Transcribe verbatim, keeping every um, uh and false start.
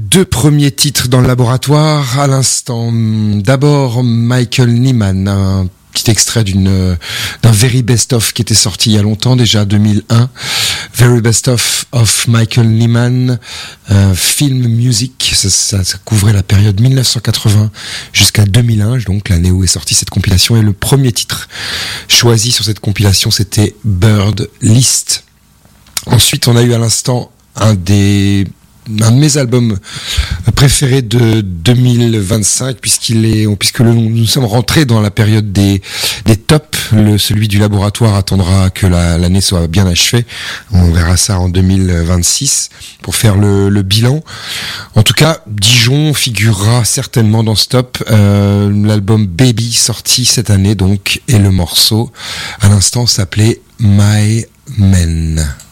deux premiers titres dans le laboratoire. À l'instant, d'abord Michael Nyman, un petit extrait d'une d'un Very Best Of qui était sorti il y a longtemps déjà, deux mille un. Very Best Of of Michael Nyman, euh, film music, ça, ça, ça couvrait la période dix-neuf cent quatre-vingts jusqu'à deux mille un, donc l'année où est sortie cette compilation, et le premier titre choisi sur cette compilation c'était Bird List. Ensuite on a eu à l'instant un des un de mes albums préférés de deux mille vingt-cinq, puisqu'il est, puisque le, nous sommes rentrés dans la période des, des tops. Le, celui du laboratoire attendra que la, l'année soit bien achevée. On verra ça en deux mille vingt-six pour faire le, le bilan. En tout cas, Dijon figurera certainement dans ce top. Euh, l'album Baby sorti cette année donc, et le morceau à l'instant s'appelait My Men.